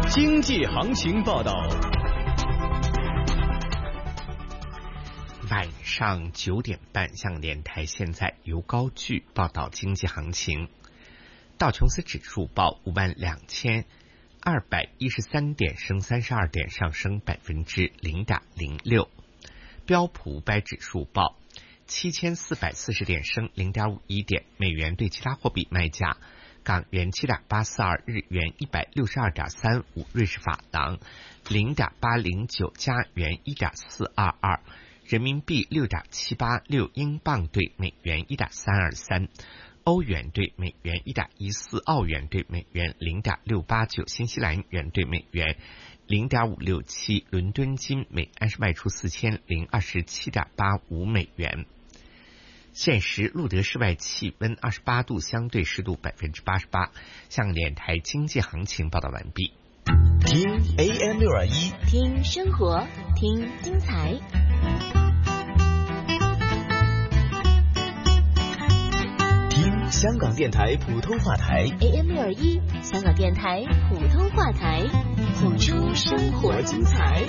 经济行情报道。 晚上9点半，香港电台现在由高句报道经济行情。道琼斯指数报52213点，升32点，上升0.06%。标普500指数报7440点，升0.51点。美元对其他货币卖价：港元7.842，日元162.35，瑞士法郎0.809，加元1.422。人民币6.786，英镑对美元1.323，欧元对美元1.14，澳元对美元0.689，新西兰元对美元0.567。伦敦金每安士卖出4027.85美元。现时录得室外气温28度，相对湿度88%。香港电台经济行情报道完毕。 听 AM621， 听生活，听精彩。 听香港电台普通话台 AM621，香港电台普通话台，谱出生活精彩。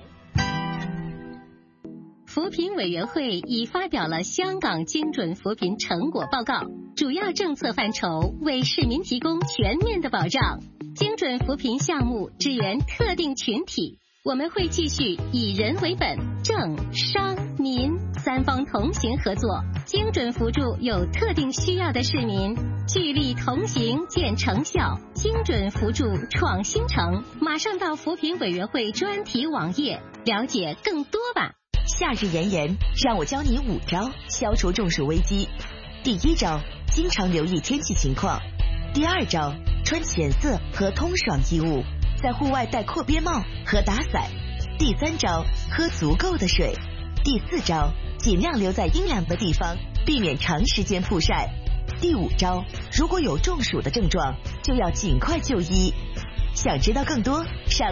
扶贫委员会已发表了香港精准扶贫成果报告，主要政策范畴为市民提供全面的保障。精准扶贫项目支援特定群体，我们会继续以人为本，政商民三方同行合作，精准扶助有特定需要的市民，聚力同行见成效，精准扶助创新城。马上到扶贫委员会专题网页了解更多吧。 夏日炎炎，让我教你5招消除中暑危机。第1招，经常留意天气情况。第2招，穿浅色和通爽衣物，在户外戴阔边帽和打伞。第3招，喝足够的水。第4招，尽量留在阴凉的地方，避免长时间曝晒。第5招，如果有中暑的症状，就要尽快就醫。想知道更多，上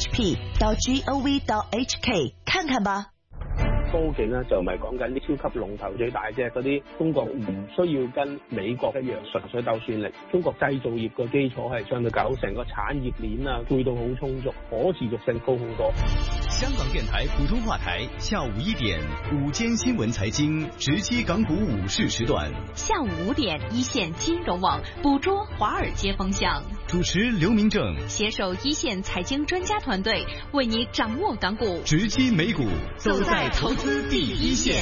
chp.gov.hk 看看吧。 科技咧就咪講緊啲超級龍頭最大隻嗰啲，中國唔需要跟美國一樣純粹鬥算力。中國製造業個基礎係相對搞成個產業鏈啊，配套好充足，可持續性高好多。 香港電台普通話台下午1點午間新聞財經直擊港股午市時段， 下午5點一線金融網捕捉華爾街風向， 主持劉明正， 攜手一線財經專家團隊，為你掌握港股， 直擊美股， 走在投資第一線。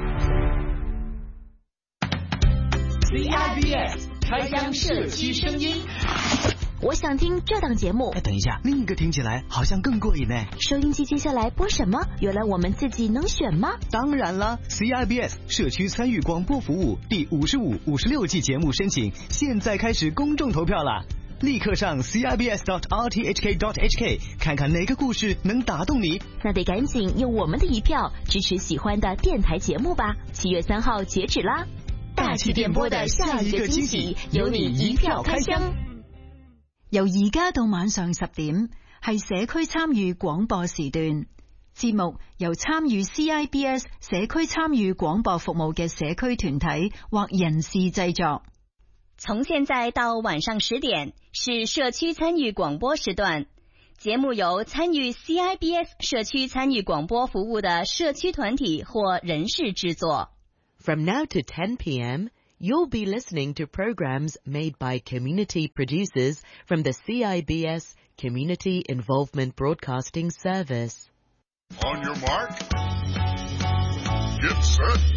CIBS 開箱社區聲音。 我想聽這檔節目。 等一下，另一個聽起來好像更過癮呢。 收音機接下來播什麼？原來我們自己能選嗎？ 當然了 ，CIBS 社區參與廣播服務第55、56季節目申請，現在開始公眾投票了。立刻上 CIBS.RTHK.HK 看看哪個故事能打動你。 那得趕緊用我們的一票支持喜歡的電台節目吧。7月3號截止啦！ 大氣電波的下一個驚喜，由你一票開箱。 由而家到晚上10點，係社區參與廣播時段。節目由參與 CIBS 社區參與廣播服務嘅社區團體或人士製作。 從現在到晚上10點是社區參與廣播時段，節目由參與 CIBS 社區參與廣播服務的社區團體或人士製作。 From now to 10 p.m., you'll be listening to programs made by community producers from the CIBS Community Involvement Broadcasting Service. On your mark, get set.